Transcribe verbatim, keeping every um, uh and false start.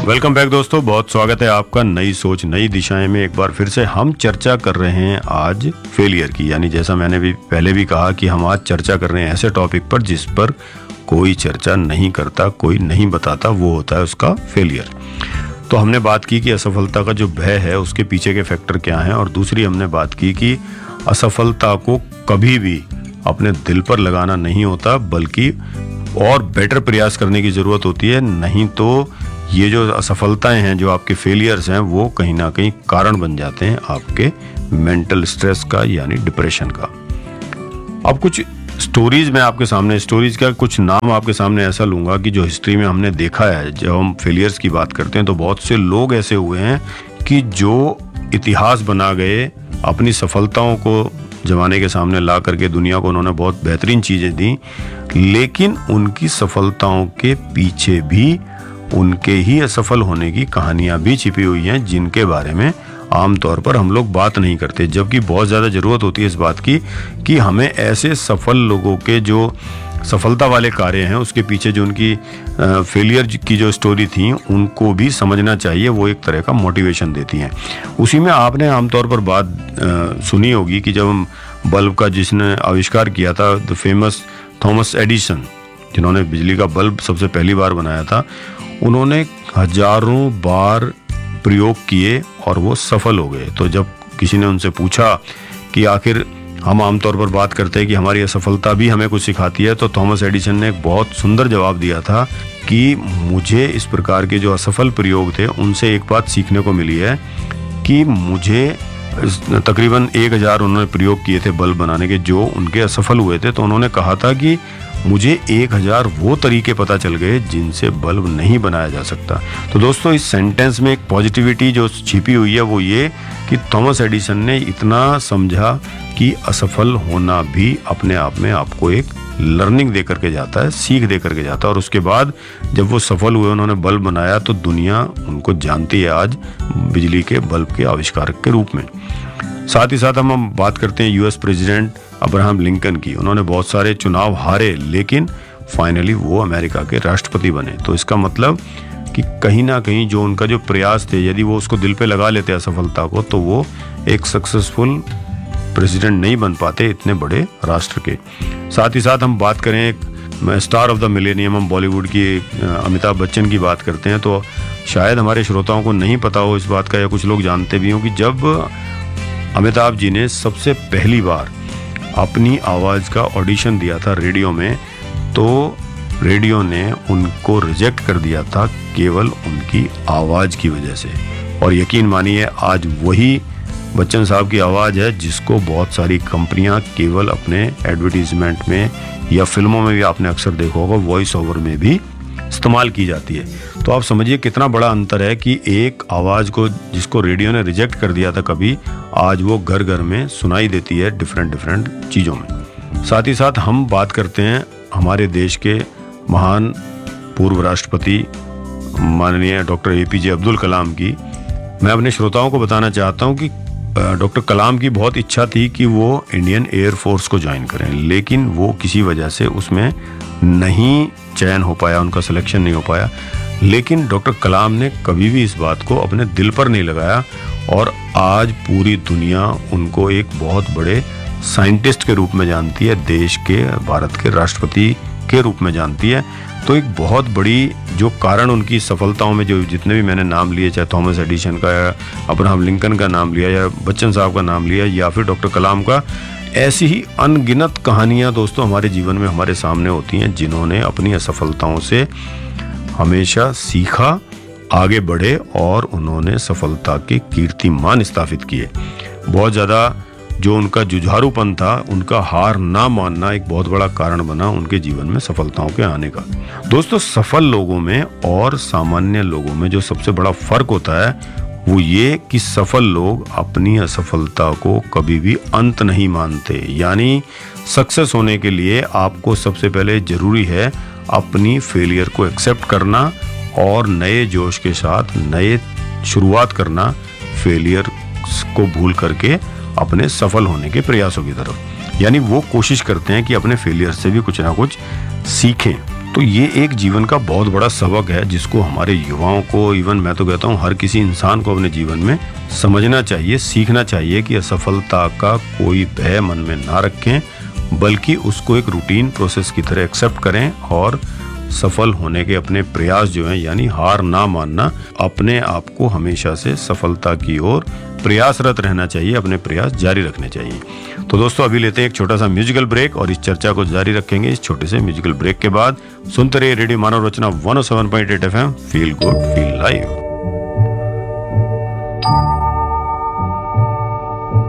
Welcome back दोस्तों, बहुत स्वागत है आपका नई सोच नई दिशाएं में। एक बार फिर से हम चर्चा कर रहे हैं आज फेलियर की, यानी जैसा मैंने भी पहले भी कहा कि हम आज चर्चा कर रहे हैं ऐसे टॉपिक पर जिस पर कोई चर्चा नहीं करता, कोई नहीं बताता, वो होता है उसका फेलियर। तो हमने बात की कि असफलता का जो भय है उसके पीछे के फैक्टर क्या हैं, और दूसरी हमने बात की कि असफलता को कभी भी अपने दिल पर लगाना नहीं होता, बल्कि और बेटर प्रयास करने की ज़रूरत होती है। नहीं तो ये जो असफलताएं हैं, जो आपके फेलियर्स हैं, वो कहीं ना कहीं कारण बन जाते हैं आपके मेंटल स्ट्रेस का, यानी डिप्रेशन का। अब कुछ स्टोरीज में आपके सामने, स्टोरीज का कुछ नाम आपके सामने ऐसा लूंगा कि जो हिस्ट्री में हमने देखा है। जब हम फेलियर्स की बात करते हैं तो बहुत से लोग ऐसे हुए हैं कि जो इतिहास बना गए, अपनी सफलताओं को जमाने के सामने ला करके दुनिया को उन्होंने बहुत बेहतरीन चीज़ें दी, लेकिन उनकी सफलताओं के पीछे भी उनके ही असफल होने की कहानियां भी छिपी हुई हैं, जिनके बारे में आमतौर पर हम लोग बात नहीं करते, जबकि बहुत ज़्यादा ज़रूरत होती है इस बात की कि हमें ऐसे सफल लोगों के जो सफलता वाले कार्य हैं उसके पीछे जो उनकी फेलियर की जो स्टोरी थी उनको भी समझना चाहिए। वो एक तरह का मोटिवेशन देती हैं। उसी में आपने आमतौर पर बात आ, सुनी होगी कि जब हम बल्ब का जिसने आविष्कार किया था, द फेमस थॉमस एडिसन, जिन्होंने बिजली का बल्ब सबसे पहली बार बनाया था, उन्होंने हजारों बार प्रयोग किए और वो सफल हो गए। तो जब किसी ने उनसे पूछा कि आखिर हम आमतौर पर बात करते हैं कि हमारी असफलता भी हमें कुछ सिखाती है, तो थॉमस एडिसन ने एक बहुत सुंदर जवाब दिया था कि मुझे इस प्रकार के जो असफल प्रयोग थे उनसे एक बात सीखने को मिली है कि मुझे तकरीबन एक हजार उन्होंने प्रयोग किए थे बल्ब बनाने के, जो उनके असफल हुए थे। तो उन्होंने कहा था कि मुझे एक हजार वो तरीके पता चल गए जिनसे बल्ब नहीं बनाया जा सकता। तो दोस्तों, इस सेंटेंस में एक पॉजिटिविटी जो छिपी हुई है वो ये कि थॉमस एडिसन ने इतना समझा कि असफल होना भी अपने आप में आपको एक लर्निंग दे करके जाता है, सीख दे करके जाता है। और उसके बाद जब वो सफल हुए, उन्होंने बल्ब बनाया, तो दुनिया उनको जानती है आज बिजली के बल्ब के आविष्कारक के रूप में। साथ ही साथ हम हम बात करते हैं यूएस प्रेसिडेंट अब्राहम लिंकन की। उन्होंने बहुत सारे चुनाव हारे, लेकिन फाइनली वो अमेरिका के राष्ट्रपति बने। तो इसका मतलब कि कहीं ना कहीं जो उनका जो प्रयास थे, यदि वो उसको दिल पे लगा लेते असफलता को, तो वो एक सक्सेसफुल प्रेसिडेंट नहीं बन पाते इतने बड़े राष्ट्र के। साथ ही साथ हम बात करें एक स्टार ऑफ द मिलेनियम, हम बॉलीवुड की अमिताभ बच्चन की बात करते हैं, तो शायद हमारे श्रोताओं को नहीं पता हो इस बात का, या कुछ लोग जानते भी हों कि जब अमिताभ जी ने सबसे पहली बार अपनी आवाज़ का ऑडिशन दिया था रेडियो में, तो रेडियो ने उनको रिजेक्ट कर दिया था केवल उनकी आवाज़ की वजह से। और यकीन मानिए, आज वही बच्चन साहब की आवाज़ है जिसको बहुत सारी कंपनियां केवल अपने एडवर्टीजमेंट में या फिल्मों में भी आपने अक्सर देखा होगा, वॉइस ओवर में भी इस्तेमाल की जाती है। तो आप समझिए कितना बड़ा अंतर है कि एक आवाज़ को जिसको रेडियो ने रिजेक्ट कर दिया था कभी, आज वो घर घर में सुनाई देती है डिफरेंट डिफरेंट चीज़ों में। साथ ही साथ हम बात करते हैं हमारे देश के महान पूर्व राष्ट्रपति माननीय डॉक्टर ए पी जे अब्दुल कलाम की। मैं अपने श्रोताओं को बताना चाहता हूँ कि डॉक्टर कलाम की बहुत इच्छा थी कि वो इंडियन एयर फोर्स को ज्वाइन करें, लेकिन वो किसी वजह से उसमें नहीं चयन हो पाया, उनका सिलेक्शन नहीं हो पाया। लेकिन डॉक्टर कलाम ने कभी भी इस बात को अपने दिल पर नहीं लगाया, और आज पूरी दुनिया उनको एक बहुत बड़े साइंटिस्ट के रूप में जानती है, देश के, भारत के राष्ट्रपति के रूप में जानती है। तो एक बहुत बड़ी जो कारण उनकी सफलताओं में, जो जितने भी मैंने नाम लिए, चाहे थॉमस एडिसन का या अब्राहम लिंकन का नाम लिया या बच्चन साहब का नाम लिया या फिर डॉक्टर कलाम का, ऐसी ही अनगिनत कहानियां दोस्तों हमारे जीवन में हमारे सामने होती हैं, जिन्होंने अपनी असफलताओं से हमेशा सीखा, आगे बढ़े और उन्होंने सफलता के कीर्तिमान स्थापित किए। बहुत ज़्यादा जो उनका जुझारूपन था, उनका हार ना मानना एक बहुत बड़ा कारण बना उनके जीवन में सफलताओं के आने का। दोस्तों, सफल लोगों में और सामान्य लोगों में जो सबसे बड़ा फर्क होता है वो ये कि सफल लोग अपनी असफलता को कभी भी अंत नहीं मानते। यानी सक्सेस होने के लिए आपको सबसे पहले जरूरी है अपनी फेलियर को एक्सेप्ट करना और नए जोश के साथ नए शुरुआत करना, फेलियर को भूल करके अपने सफल होने के प्रयासों की तरफ। यानी वो कोशिश करते हैं कि अपने फेलियर से भी कुछ ना कुछ सीखें। तो ये एक जीवन का बहुत बड़ा सबक है जिसको हमारे युवाओं को, इवन मैं तो कहता हूँ हर किसी इंसान को अपने जीवन में समझना चाहिए, सीखना चाहिए कि असफलता का कोई भय मन में ना रखें, बल्कि उसको एक रूटीन प्रोसेस की तरह एक्सेप्ट करें और सफल होने के अपने प्रयास जो हैं, यानी हार ना मानना, अपने आप को हमेशा से सफलता की ओर प्रयासरत रहना चाहिए, अपने प्रयास जारी रखने चाहिए। तो दोस्तों अभी लेते हैं एक छोटा सा म्यूजिकल ब्रेक और इस चर्चा को जारी रखेंगे इस छोटे से म्यूजिकल ब्रेक के बाद। सुनते रहिए रेडियो मानव रचना one O seven point eight F M, feel good feel live.